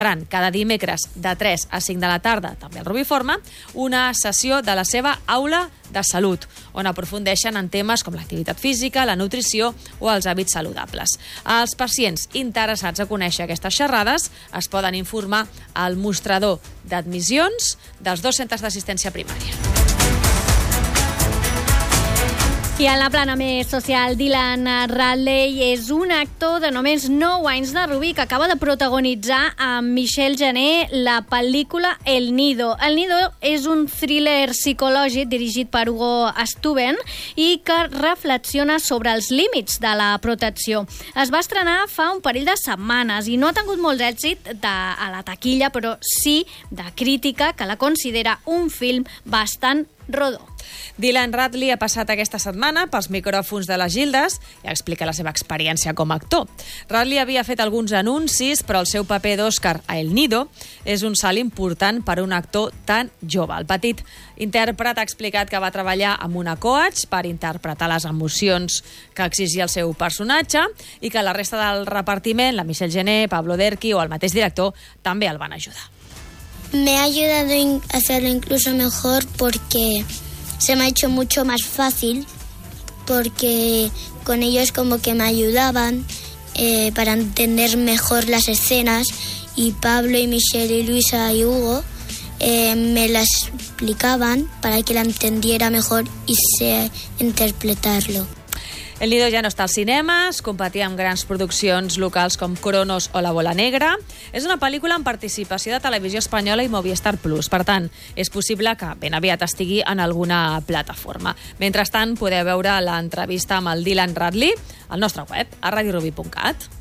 faran cada dimecres de 3 a 5 de la tarda, també al Rubiforme, una sessió de la seva aula de salut, on aprofundeixen en temes com l'activitat física, la nutrició o els hàbits saludables. Els pacients interessats a conèixer aquestes xerrades es poden informar al mostrador d'admissions dels 2 centres d'assistència primària. I en la plana més social, Dylan Radley és un actor de només 9 anys de Rubí que acaba de protagonitzar amb Michelle Jenner la pel·lícula El Nido. El Nido és un thriller psicològic dirigit per Hugo Stuben i que reflexiona sobre els límits de la protecció. Es va estrenar fa un parell de setmanes i no ha tingut molt d'èxit a la taquilla, però sí de crítica, que la considera un film bastant rodó. Dylan Radley ha passat aquesta setmana pels micròfons de les Gildes i explica la seva experiència com a actor. Radley havia fet alguns anuncis, però el seu paper d'Oscar a El Nido és un salt important per a un actor tan jove. El petit intèrpret ha explicat que va treballar amb una coach per interpretar les emocions que exigia el seu personatge i que la resta del repartiment, la Michelle Jenner, Pablo Derqui o el mateix director, també el van ajudar. Me ha ayudado a hacerlo incluso mejor porque se me ha hecho mucho más fácil, porque con ellos como que me ayudaban para entender mejor las escenas, y Pablo y Michelle y Luisa y Hugo me las explicaban para que la entendiera mejor y sé interpretarlo. El Nido ja no està als cinemes, competia amb grans produccions locals com Cronos o La Bola Negra. És una pel·lícula amb participació de Televisió Espanyola i Movistar Plus. Per tant, és possible que ben aviat estigui en alguna plataforma. Mentrestant, podeu veure l'entrevista amb el Dylan Radley al nostre web, a radiorubi.cat.